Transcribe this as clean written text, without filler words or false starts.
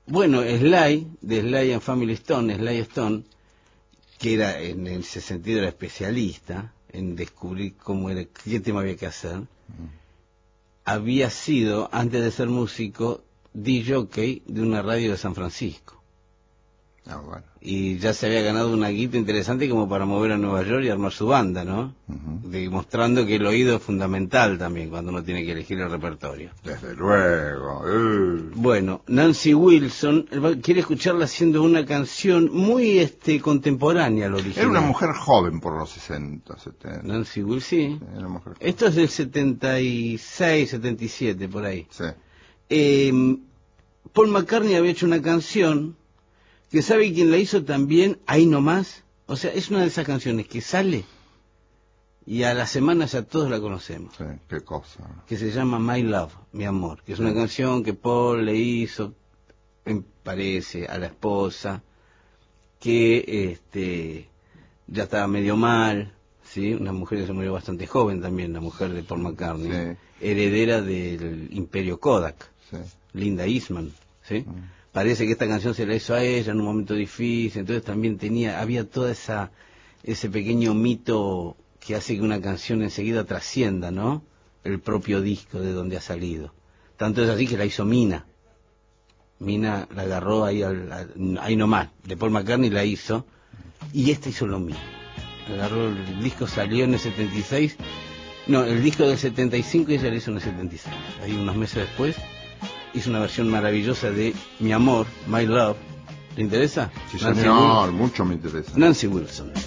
Bueno, Sly, de Sly and Family Stone, Sly Stone, que era en ese sentido era especialista en descubrir cómo era, qué tema había que hacer, había sido, antes de ser músico, DJ de una radio de San Francisco. Ah, bueno. Y ya se había ganado una guita interesante como para mover a Nueva York y armar su banda, ¿no? Demostrando que el oído es fundamental también cuando uno tiene que elegir el repertorio. Desde luego. Bueno, Nancy Wilson quiere escucharla haciendo una canción muy contemporánea al original. Era una mujer joven por los 60, 70. Nancy Wilson, sí. Era una mujer joven. Esto es del 76, 77, por ahí. Sí. Paul McCartney había hecho una canción que sabe quién la hizo también, Ahí Nomás. O sea, es una de esas canciones que sale y a la semana ya todos la conocemos. Sí, qué cosa. Que se llama My Love, Mi Amor, que es una canción que Paul le hizo, me parece, a la esposa, que ya estaba medio mal, ¿sí? Una mujer que se murió bastante joven también, la mujer de Paul McCartney, Sí. heredera del Imperio Kodak, Sí. Linda Eastman, ¿sí? Parece que esta canción se la hizo a ella en un momento difícil, entonces también había toda ese pequeño mito que hace que una canción enseguida trascienda, ¿no? El propio disco de donde ha salido. Tanto es así que la hizo Mina. Mina la agarró ahí nomás, de Paul McCartney la hizo, y esta hizo lo mismo. Agarró, el disco salió en el 76, no, el disco del 75 y ella lo hizo en el 76. Ahí unos meses después hizo una versión maravillosa de Mi Amor, My Love. ¿Le interesa? Sí, señor, mucho me interesa. Nancy Wilson.